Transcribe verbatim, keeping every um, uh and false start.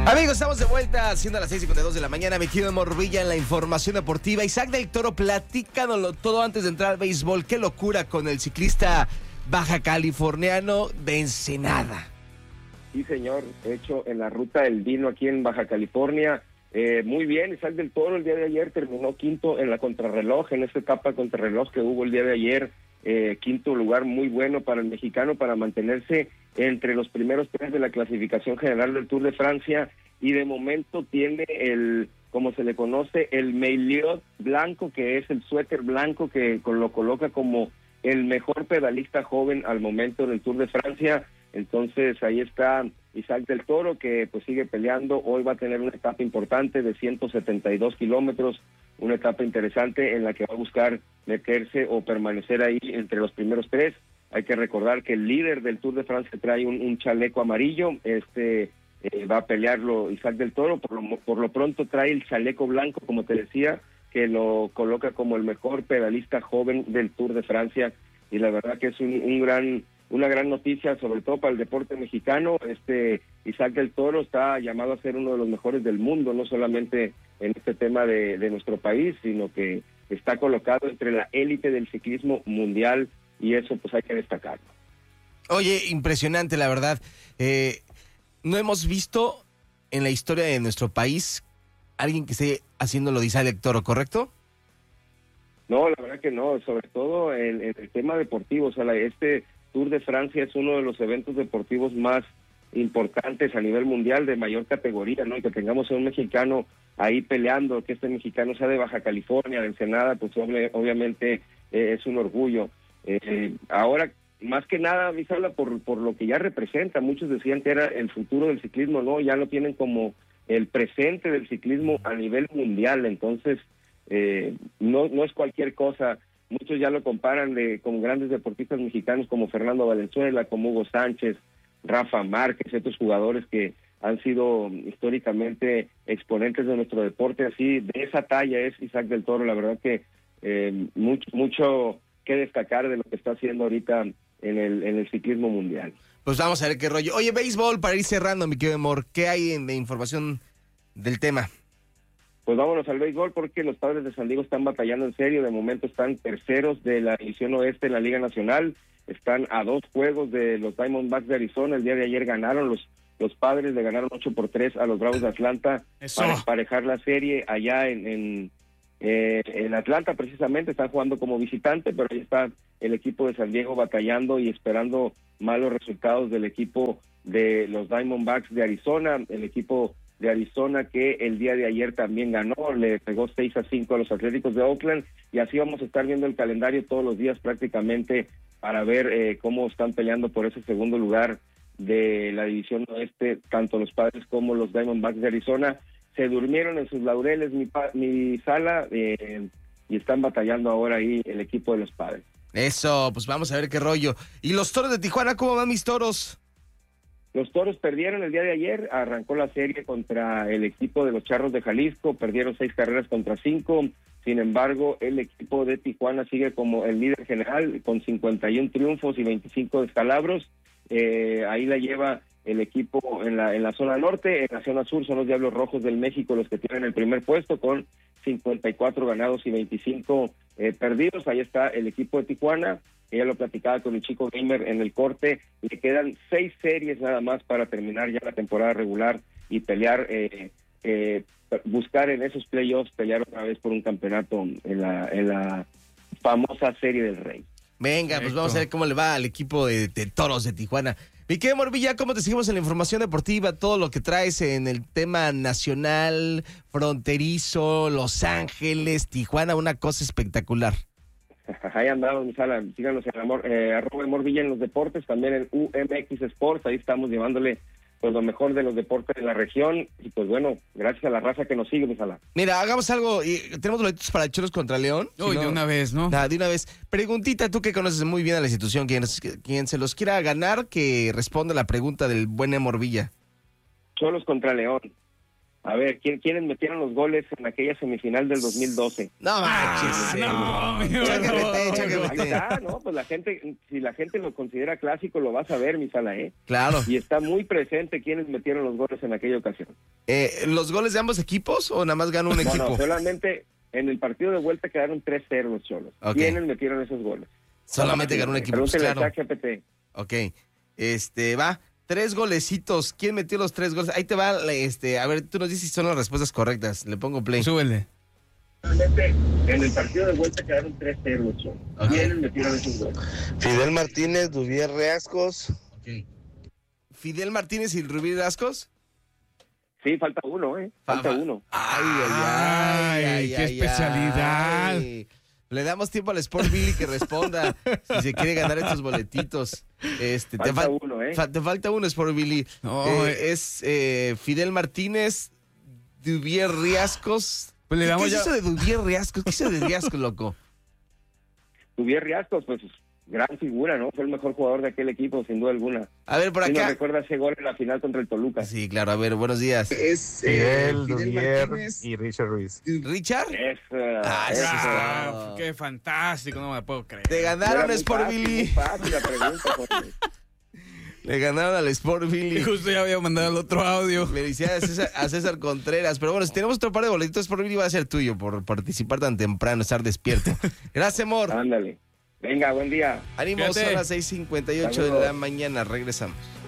Amigos, estamos de vuelta siendo a las seis cincuenta y dos de la mañana. Me quedo en Morbilla en la información deportiva. Isaac del Toro, platícanoslo todo antes de entrar al béisbol. Qué locura con el ciclista baja californiano de Ensenada. Sí, señor, hecho en la ruta del vino aquí en Baja California. Eh, muy bien, Isaac del Toro el día de ayer terminó quinto en la contrarreloj, en esta etapa contrarreloj que hubo el día de ayer. Eh, quinto lugar muy bueno para el mexicano para mantenerse entre los primeros tres de la clasificación general del Tour de Francia, y de momento tiene el, como se le conoce, el maillot blanco, que es el suéter blanco que lo coloca como el mejor pedalista joven al momento del Tour de Francia. Entonces ahí está Isaac del Toro, que pues sigue peleando. Hoy va a tener una etapa importante de ciento setenta y dos kilómetros, una etapa interesante en la que va a buscar meterse o permanecer ahí entre los primeros tres. Hay que recordar que el líder del Tour de Francia trae un, un chaleco amarillo, este eh, va a pelearlo Isaac del Toro. Por lo, por lo pronto trae el chaleco blanco, como te decía, que lo coloca como el mejor pedalista joven del Tour de Francia, y la verdad que es un, un gran... una gran noticia, sobre todo para el deporte mexicano. Este Isaac del Toro está llamado a ser uno de los mejores del mundo, no solamente en este tema de, de nuestro país, sino que está colocado entre la élite del ciclismo mundial, y eso pues hay que destacarlo. Oye, impresionante, la verdad. Eh, no hemos visto en la historia de nuestro país alguien que esté haciendo lo de Isaac del Toro, ¿correcto? No, la verdad que no, sobre todo en, en el tema deportivo. O sea, la, este Tour de Francia es uno de los eventos deportivos más importantes a nivel mundial, de mayor categoría, ¿no? Y que tengamos a un mexicano ahí peleando, que este mexicano sea de Baja California, de Ensenada, pues ob- obviamente eh, es un orgullo. Eh, ahora, más que nada, me habla por, por lo que ya representa. Muchos decían que era el futuro del ciclismo, ¿no? Ya lo tienen como el presente del ciclismo a nivel mundial. Entonces, eh, no, no es cualquier cosa. Muchos ya lo comparan de, con grandes deportistas mexicanos como Fernando Valenzuela, como Hugo Sánchez, Rafa Márquez, otros jugadores que han sido históricamente exponentes de nuestro deporte. Así, de esa talla es Isaac del Toro. La verdad que eh, mucho, mucho que destacar de lo que está haciendo ahorita en el, en el ciclismo mundial. Pues vamos a ver qué rollo. Oye, béisbol, para ir cerrando, mi querido amor, ¿qué hay en, de información del tema? Pues vámonos al béisbol, porque los Padres de San Diego están batallando en serio. De momento están terceros de la división oeste en la Liga Nacional. Están a dos juegos de los Diamondbacks de Arizona. El día de ayer ganaron los los Padres, le ganaron ocho por tres a los Bravos de Atlanta. Eso. Para emparejar la serie allá en, en, eh, en Atlanta, precisamente. Están jugando como visitante, pero ahí está el equipo de San Diego batallando y esperando malos resultados del equipo de los Diamondbacks de Arizona. El equipo de Arizona, que el día de ayer también ganó, le pegó seis a cinco a los Atléticos de Oakland, y así vamos a estar viendo el calendario todos los días prácticamente para ver eh, cómo están peleando por ese segundo lugar de la división oeste, tanto los Padres como los Diamondbacks de Arizona. Se durmieron en sus laureles, mi, pa- mi sala, eh, y están batallando ahora ahí el equipo de los Padres. Eso, pues vamos a ver qué rollo. ¿Y los Toros de Tijuana, cómo van mis Toros? Los Toros perdieron el día de ayer, arrancó la serie contra el equipo de los Charros de Jalisco, perdieron seis carreras contra cinco. Sin embargo, el equipo de Tijuana sigue como el líder general con cincuenta y uno triunfos y veinticinco descalabros. Eh, ahí la lleva el equipo en la en la zona norte. En la zona sur son los Diablos Rojos del México los que tienen el primer puesto con cincuenta y cuatro ganados y veinticinco eh, perdidos. Ahí está el equipo de Tijuana. Ella lo platicaba con el Chico Gamer en el corte. Le quedan seis series nada más para terminar ya la temporada regular y pelear, eh, eh, buscar en esos playoffs, pelear otra vez por un campeonato en la en la famosa Serie del Rey. Venga, pues vamos a ver cómo le va al equipo de, de Toros de Tijuana. Mi querido Morbilla, ¿cómo te seguimos en la información deportiva? Todo lo que traes en el tema nacional, fronterizo, Los Ángeles, Tijuana, una cosa espectacular. Ahí andamos, mi sala. Síganos en amor, eh, arroba Morbilla en los deportes, también en U M X Sports. Ahí estamos llevándole pues lo mejor de los deportes de la región. Y pues bueno, gracias a la raza que nos sigue, mi sala. Mira, hagamos algo. Y tenemos boletos para Cholos contra León. Uy, si no, de una vez, ¿no? Nada, de una vez. Preguntita, tú que conoces muy bien a la institución, quien, quien se los quiera ganar, que responda la pregunta del buen Morbilla. Cholos contra León. A ver, ¿quién, ¿quiénes metieron los goles en aquella semifinal del dos mil doce? No manches. Ah, sí. no, mi Chácate, bro. chácate. Ahí está, ¿no? Pues la gente, si la gente lo considera clásico, lo vas a ver, mi Sala, ¿eh? Claro. Y está muy presente quiénes metieron los goles en aquella ocasión. Eh, ¿Los goles de ambos equipos o nada más ganó un No, equipo? no, solamente en el partido de vuelta quedaron tres cero los Cholos. Ok. ¿Quiénes metieron esos goles? Solamente ganó un equipo, pues Pregúntele claro. a ChatGPT. Ok, este, va, tres golecitos. ¿Quién metió los tres goles? Ahí te va, este, a ver, tú nos dices si son las respuestas correctas. Le pongo play. Súbele. Solamente en el partido de vuelta quedaron tres cero los Cholos. Ok. ¿Quiénes metieron esos goles? Fidel Martínez, Duvier Reascos. Ok. Fidel Martínez y Rubí Rascos. Sí, falta uno, ¿eh? Falta Fa- fa- uno. Ay, ay, ay, Ay, qué especialidad. ay. Le damos tiempo al Sport Billy que responda si se quiere ganar estos boletitos. Este, te, Falta fal- uno, ¿eh? fa- te falta uno, Sport Billy. No, Eh, eh. es eh, Fidel Martínez, Duvier Riascos. Pues le ¿Qué, damos ¿Qué ya- es eso de Duvier Riascos? ¿Qué es eso de Riascos, loco? Duvier Riascos, pues gran figura, ¿no? Fue el mejor jugador de aquel equipo, sin duda alguna. A ver, por ¿Quién nos acá. recuerda ese gol en la final contra el Toluca? Sí, claro, a ver, buenos días. Es Fidel, eh, Fidel Duvier Martínez. y Richard Ruiz. ¿Richard? Eso, Ah, eso. eso Ah, qué fantástico, no me puedo creer. Te Era ganaron, muy Sport fácil, Billy. muy fácil la pregunta, Jorge. Le ganaron al Sport Y Billy. justo ya había mandado el otro audio. Felicidades a César, a César Contreras. Pero bueno, si tenemos otro par de boletitos, Sport Billy va a ser tuyo por participar tan temprano, estar despierto. Gracias, amor. Ándale. Venga, buen día. Ánimo, Fíjate. son las seis cincuenta y ocho de Saludos. la mañana. Regresamos.